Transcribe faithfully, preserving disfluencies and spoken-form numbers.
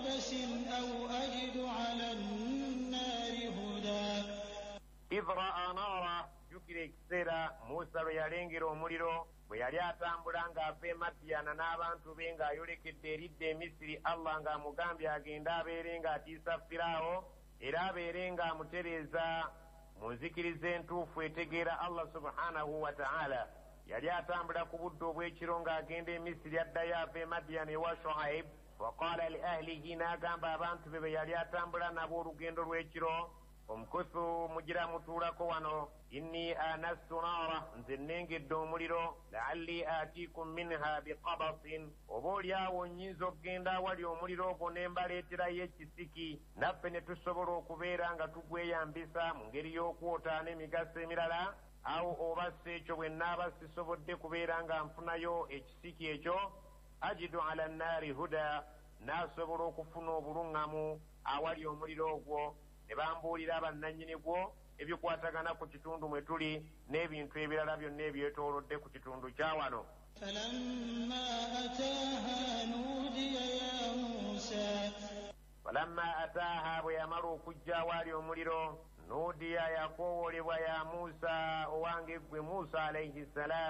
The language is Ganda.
قبس أو أجد على النار هدى إذ رأى نارا يكري كسيرا موسى يالينجر ومريرو bwe atambula ng'ava e Madiyana n'abantu be ng'ayolekedde eridde e Misiri, Allah ng'amugambye agende abeere ng'atiisa Firaawo era abeere ng'amutereeza mu nzikiriza entuufu etegeera Allah subhanahu wa ta'ala. Yali atambula ku budde obw'ekiro ng'agenda e Misiri, addayo ava e Madiyana ewa Shuaib. Waqaala li ahlihi, n'agamba abantu be be yali atambula nabo olugendo lw'ekiro, omukuthu mugira mutuulako wano, inni anastu naara, nze nnengedde omuliro, la'alli atiikum minha biqabasin, oba oliawo nnyinza okugenda awali omuliro ogwo ne mbaleeterayo ekisiki, naffe ne tusobola okubeera nga tugweyambisa mu ngeri y'okwota n'emigaso emirala, awo oba si ekyo bwe nnaaba sisobodde kubeera nga nfunayo ekisiki ekyo, ajidu ala nnaari huda, naasobola okufuna obuluŋŋamu awali omuliro ogwo. Ne bambuulira bannannyini gwo ebikwatagana ku kitundu mwe tuli n'ebintu ebirala byonna ebyetoolodde ku kitundu kya wano. falamma ataaha nuudiya ya Muusa falamma ataaha, bwe yamala okujja awaali omuliro, nuudiya yakoowoolebwa ya Muusa, owange ggwe Muusa alayhi salaam.